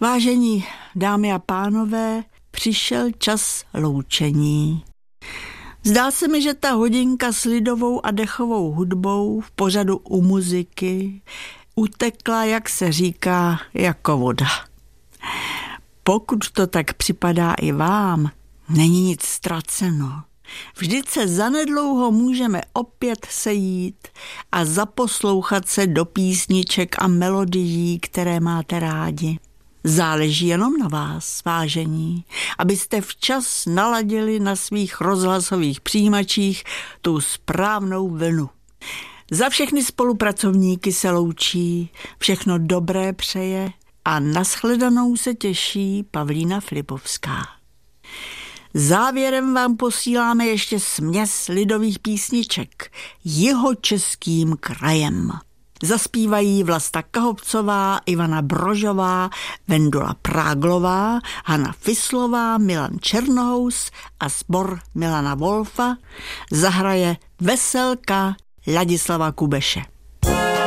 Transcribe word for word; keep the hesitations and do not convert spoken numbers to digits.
Vážení dámy a pánové, přišel čas loučení. Zdá se mi, že ta hodinka s lidovou a dechovou hudbou v pořadu U muziky utekla, jak se říká, jako voda. Pokud to tak připadá i vám, není nic ztraceno. Vždyť se zanedlouho můžeme opět sejít a zaposlouchat se do písniček a melodií, které máte rádi. Záleží jenom na vás, vážení, abyste včas naladili na svých rozhlasových přijímačích tu správnou vlnu. Za všechny spolupracovníky se loučí, všechno dobré přeje a nashledanou se těší Pavlína Filipovská. Závěrem vám posíláme ještě směs lidových písniček Jihočeským krajem. Zaspívají Vlasta Kahobcová, Ivana Brožová, Vendula Práglová, Hana Fislová, Milan Černohous a sbor Milana Wolfa. Zahraje Veselka Ladislava Kubeše.